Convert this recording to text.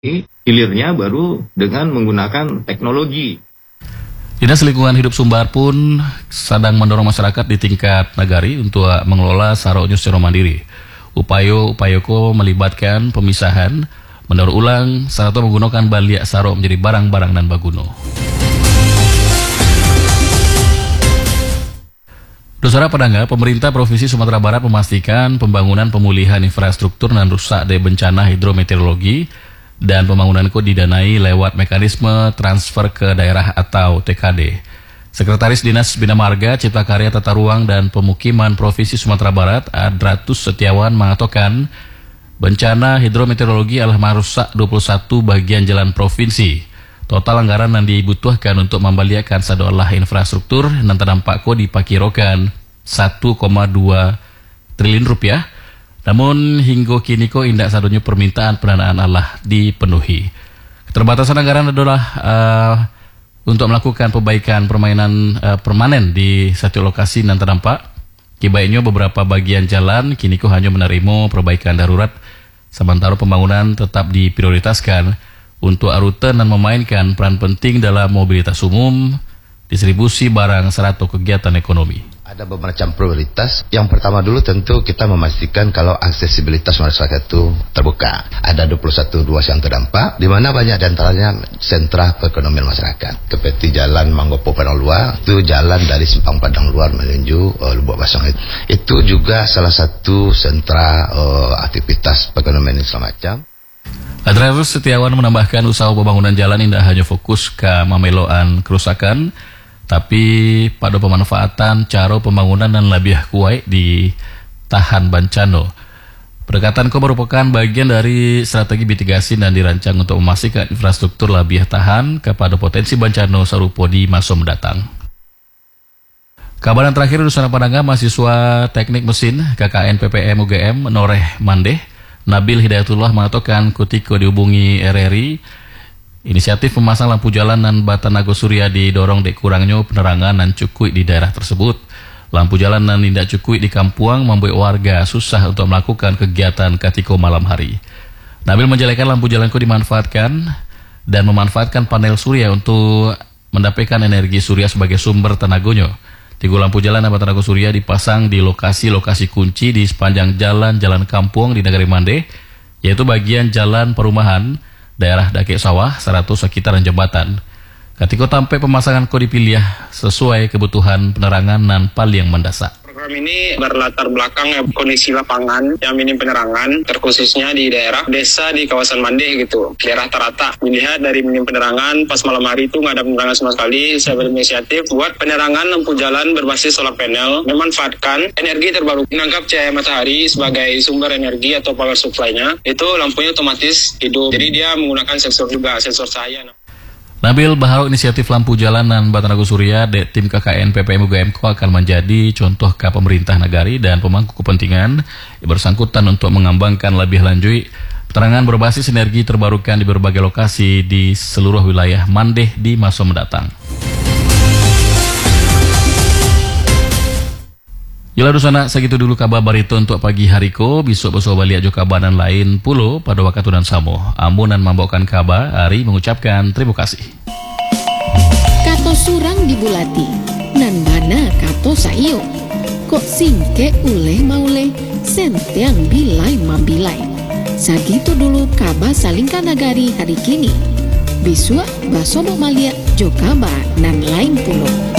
Hilirnya baru dengan menggunakan teknologi. Dinas Lingkungan Hidup Sumbar pun sedang mendorong masyarakat di tingkat nagari untuk mengelola saroknya secara mandiri. Upaya-upayako melibatkan pemisahan, mendaur ulang, serta menggunakan baliak sarok menjadi barang-barang dan baguno. Saudara pendengar, pemerintah Provinsi Sumatera Barat memastikan pembangunan pemulihan infrastruktur dan rusak dari bencana hidrometeorologi dan pembangunanku didanai lewat mekanisme transfer ke daerah atau TKD. Sekretaris Dinas Bina Marga, Cipta Karya, Tata Ruang dan Pemukiman Provinsi Sumatera Barat, Adratus Setiawan mengatakan bencana hidrometeorologi adalah merusak 21 bagian jalan provinsi. Total anggaran yang dibutuhkan untuk membaliakan sadolah infrastruktur dan terdampak dipakirokan 1,2 triliun rupiah. Namun hingga kini indak sadunya permintaan pendanaan Allah dipenuhi. Keterbatasan anggaran adalah untuk melakukan perbaikan permanen di satu lokasi yang terdampak. Kibaiknya beberapa bagian jalan kini hanya menerima perbaikan darurat, sementara pembangunan tetap diprioritaskan untuk rute dan memainkan peran penting dalam mobilitas umum, distribusi barang serta kegiatan ekonomi. Ada beberapa prioritas. Yang pertama dulu tentu kita memastikan kalau aksesibilitas masyarakat itu terbuka. Ada 21 ruas yang terdampak, di mana banyak diantaranya sentra perekonomian masyarakat. Seperti Jalan Manggopo Padang Luar, itu jalan dari Simpang Padang Luar menuju Lubuk Basong. Itu juga salah satu sentra aktivitas perekonomian segala macam. Adratus Setiawan menambahkan usaha pembangunan jalan tidak hanya fokus ke memeloan kerusakan, tapi pada pemanfaatan cara pembangunan dan lebih kuat di tahan bencana. Pendekatan merupakan bagian dari strategi mitigasi dan dirancang untuk memastikan infrastruktur lebih tahan kepada potensi bencana serupa di masa mendatang. Kabar yang terakhir urusan pandangga mahasiswa teknik mesin KKN PPM UGM Noreh Mandeh Nabil Hidayatullah mengatakan ketika dihubungi RRI, inisiatif memasang lampu jalan dan batanaga surya didorong dek kurangnya penerangan dan cukup di daerah tersebut. Lampu jalan dan tidak cukup di kampung membuat warga susah untuk melakukan kegiatan ketika malam hari. Nabil menjelaskan lampu jalanku dimanfaatkan dan memanfaatkan panel surya untuk mendapatkan energi surya sebagai sumber tenaganya. 3 lampu jalan dan batanaga surya dipasang di lokasi-lokasi kunci di sepanjang jalan-jalan kampung di Negari Mandeh, yaitu bagian jalan perumahan, daerah Dakek Sawah, 100 sekitaran jembatan. Ketika sampai pemasangan dipilih sesuai kebutuhan penerangan dan paling mendesak. Program ini berlatar belakang kondisi lapangan yang minim penerangan, terkhususnya di daerah desa di kawasan Mandeh gitu. Daerah Tarata, dilihat dari minim penerangan, pas malam hari itu nggak ada penerangan sama sekali. Saya berinisiatif buat penerangan lampu jalan berbasis solar panel, memanfaatkan energi terbaru, menangkap cahaya matahari sebagai sumber energi atau power supply-nya. Itu lampunya otomatis hidup, jadi dia menggunakan sensor juga, sensor cahaya. Nabil berharap inisiatif lampu jalan dan batanaga surya di tim KKN PPM UGM akan menjadi contoh ke pemerintah negari dan pemangku kepentingan yang bersangkutan untuk mengembangkan lebih lanjut penerangan berbasis energi terbarukan di berbagai lokasi di seluruh wilayah Mandeh di masa mendatang. Yalah dosana, segitu dulu kabar barito untuk pagi hariko. Besok balik aja kabaran lain pulo pada waktu dan samo. Ambunan membawakan kabar, Ari mengucapkan terima kasih. Kato surang dibulati, nan mana kato sayo. Kok singke uleh mauleh, sentiang bilai mambilai. Segitu dulu kabar salingkan nagari hari kini. Besok basobo malia jo kabar nan lain pulo.